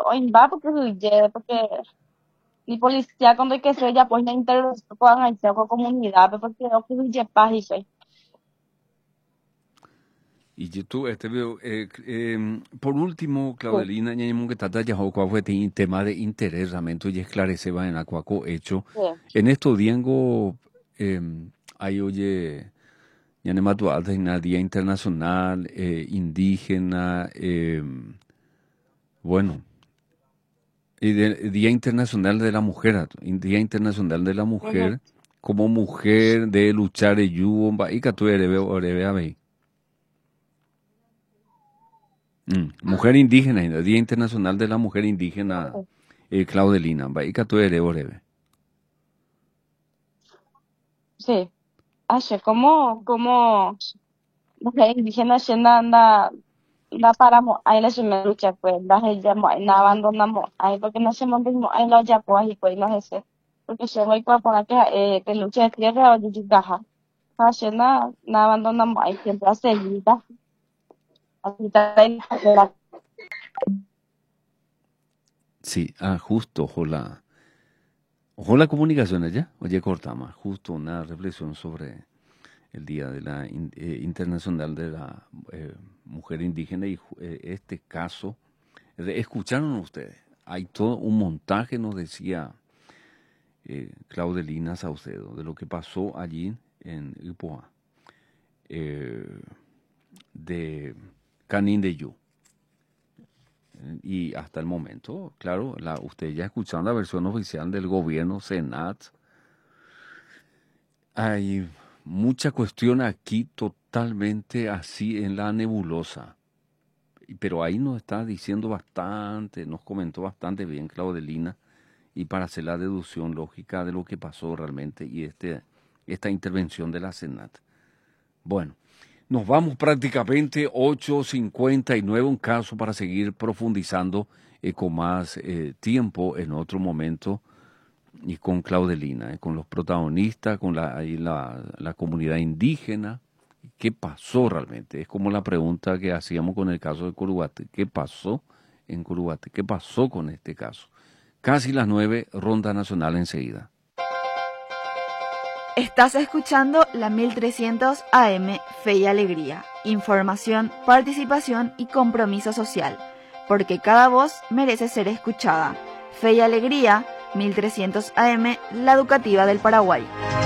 hoy va porque huye, porque ni policía cuando hay que ser ya pues la intervención con hacer con comunidad, porque no que huye paz y pues. Y tú, veo, por último, Sí, Claudelina, ñañemu que tata ya fue tema de interés, realmente, y esclarece va en acuaco hecho. sí. En estos días, hay, oye, ñanema tu alta en el Día Internacional, Indígena, bueno, y Día Internacional de la Mujer, Día Internacional de la Ujú. Mujer, como mujer de luchar, y que tú eres, Mujer indígena, Día Internacional de la Mujer Indígena, Claudelina, Baika tu eres breve. Sí. Así como mujer indígena yendo anda paramos ahí la me lucha pues la gente no abandonamos ahí porque no se mismo ahí los ya pues y pues no es ese porque se voy para poner que lucha de tierra o de caja así no abandonamos ahí siempre a seguida así está la Sí, justo, ojo la comunicación allá, oye, cortama, justo una reflexión sobre el Día de la Internacional de la Mujer Indígena y este caso, escucharon ustedes, hay todo un montaje, nos decía Claudelina Saucedo, de lo que pasó allí en Ipoa, eh, de Canin de Yu. Y hasta el momento, claro, ustedes ya escucharon la versión oficial del gobierno, Senat. Hay mucha cuestión aquí totalmente así en la nebulosa. Pero ahí nos está diciendo bastante, nos comentó bastante bien Claudelina, y para hacer la deducción lógica de lo que pasó realmente y esta intervención de la Senat. Bueno, nos vamos prácticamente 8:59, un caso para seguir profundizando con más tiempo en otro momento y con Claudelina, con los protagonistas, con la comunidad indígena. ¿Qué pasó realmente? Es como la pregunta que hacíamos con el caso de Curubate. ¿Qué pasó en Curubate? ¿Qué pasó con este caso? Casi las 9, Ronda Nacional enseguida. Estás escuchando la 1300 AM Fe y Alegría. Información, participación y compromiso social. Porque cada voz merece ser escuchada. Fe y Alegría, 1300 AM, la educativa del Paraguay.